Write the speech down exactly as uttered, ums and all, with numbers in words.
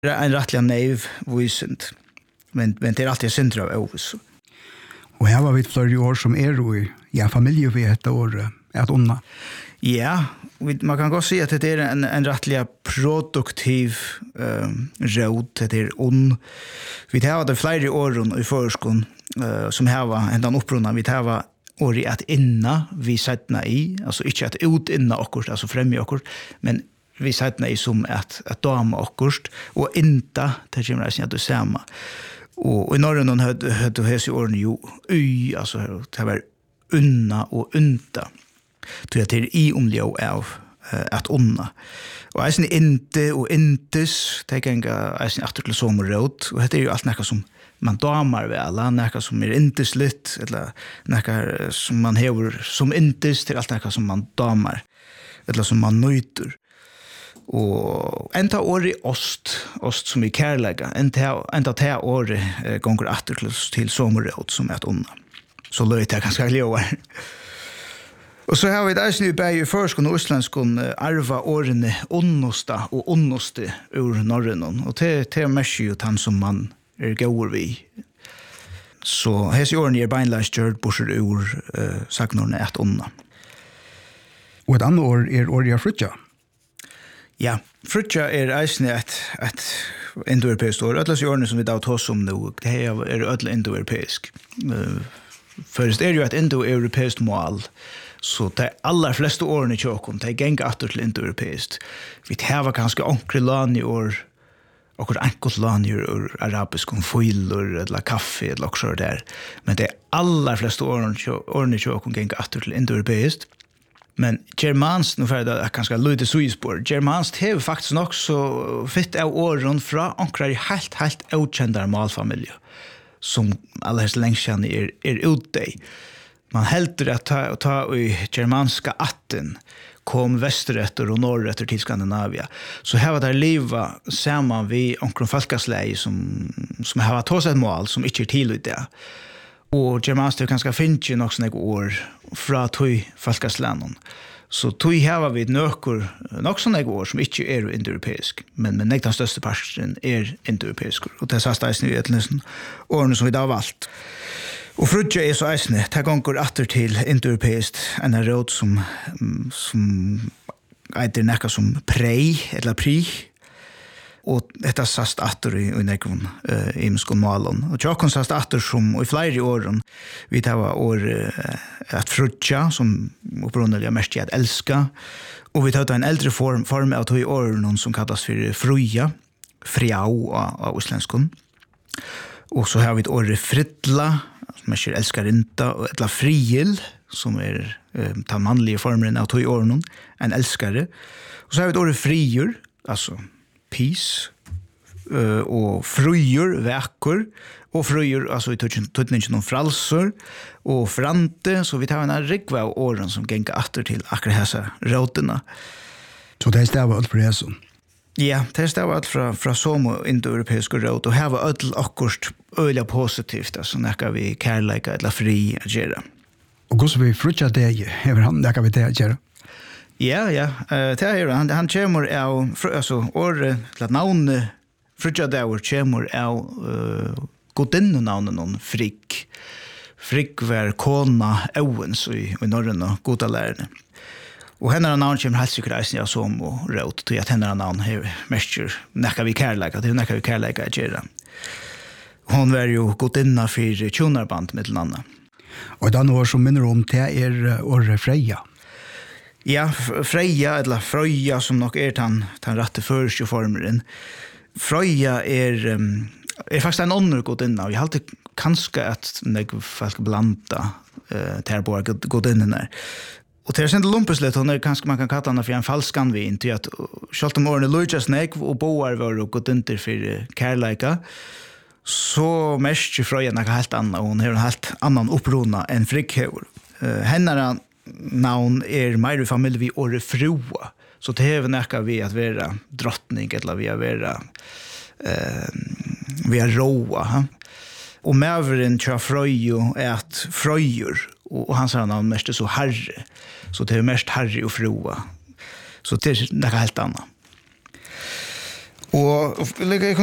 en rättliga naiv visend. Men, men det är alltid syndra av ovis. Och här var vi flera år som är i ja, familjevet år att onna. Ja, man kan godt säga att det är en, en rättliga produktiv um, råd, det är on. Vi har det flera år i förskon uh, som här var ända upprunna, vi har år i att inna vi sättna i, alltså inte att ut inna okkurst, alltså främja okkurst, men vi sättna i som att, att dama okkurst, och inte, det kommer jag säga att du samma. Och, och i norren hade hade hese i åren ju, y, alltså det var unna och unta. Tror jag det är i omljå av uh, att onna. Och jag är inte och intes, det kan jag är efter till sommarråd, och det är ju allt näka som man damar väl, näka som är intes litt, eller näka som man hever som intes till allt näka som man damar, eller som man nöjter. Og enda åri ost, ost som er kærlega, enda, enda te åri eh, gonger atter til, til sommerråd som er et onna. Så løyt jeg ganske ljøver. Og så har vi det eisen i bæg i førskon og islandskon arva årene onnosta og onnoste ur norrenon. Og det, det er mest jo han som man er gaur vi. Så hese årene er beinleis gjørt borser ur uh, sagnorne et onna. Og et annet år er året av frutja. Ja, frutja er eisne et, et indoeuropeisk år. Ødlas i årene som vi da tar om nå, det er ødel indoeuropeisk. Uh, Først er jo et indoeuropeisk mål, så de aller fleste årene i tjåkken, de ganger atter til indoeuropeisk. Vi har ganske ankre land i år, og enkelt land i år, arabisk om foiler, eller kaffe, eller også der. Men de aller fleste årene i tjåkken ganger atter til indoeuropeisk. Men germansk, nu för det är ganska lite suispår, germansk har faktiskt också fitt av åren fra ankrar i helt, helt okända malfamiljer som alla helst längst känner är, är ute i. Man helter att ta, ta i germanska atten kom västerrätter och norrrätter till Skandinavia. Så här var det liva samman vid ankron folkasläge som, som här var tås ett mål som inte är till det. Og germansk er ganske finnes jo nok sånne år fra tøy folkaslænen. Så tøy her var vi nøkker nok sånne år som ikke er indoeuropeisk, men, men den største parten er indoeuropeisk. Og det er sast eisen i etlesen årene som vi da har valgt. Og frutja er så eisne, det gonger atter til indoeuropeisk en råd som, som eitir nekka som prei, eller pri, og detta sast atter i, i nekron uh, i muskon malen. Og tjokken sast atter som i flere åren vi tar år uh, at frutja som opprundelig er mest i at elska, og vi tar en eldre form, form av tog åren som kallas for fruja, friau av, av islandskon. Og så har vi et året fridla, som er elskarinta, og etla friil, som er uh, den mannlige formen av tog åren, en elskare. Og så har vi et året friur, altså peace uh, og frøyer, vekker, og frøyer, altså i tøtningen om fralser, og frante, så vi tar en rikve av åren som ganger atter til akkurat hese rådene. Så det er stedet alt for det Ja, det er stedet alt fra, fra somo indoeuropeiske råd, og her var alt akkurat øyelig positivt, altså nekker vi kærleika eller fri å gjøre. Og hvordan vi frutja deg, hever han nekker vi det å gjøre? Ja, ja, uh, det er han, han kommer av, altså, året til at navnet, frutjadaur kommer av uh, godinnenavnet noen Frigg. Frigg var kona Owens i, i Norren og godalærerne. Og henne navn kommer helt sikkert eisen jeg som og råd, til at henne navn er mestjer nekka vi kærleika, det er nekka vi kærleika å gjøre. Hon var jo godinna for tjonarband med til annet. Og den år som minner om det er året Freja. Ja, Freja, eller Frøya, som nok er den, den rette førstjoformeren. Frøya er, um, er faktisk en ånder godinna, og jeg har alltid kanskje at når folk blanda uh, til både godinnene. Og til å sende lumpes litt, hun er kanskje man kan kalla henne for en falskan vin, til at selv om årene lujtja snegg, og boar var godinter for kærleika, så mest Frøya er helt annan, og hun har en helt annan opprona enn Friggheur. Uh, henne er navn er mer i familie vi året frua. Så det er nekka vi at være drottning, eller vi er være eh, vi er roa. Ha? Og meveren tja frøyo er at frøyer, og hans navn mest er så herre. Så det er mest herre og frua. Så det er nekka helt annet. Og, og like,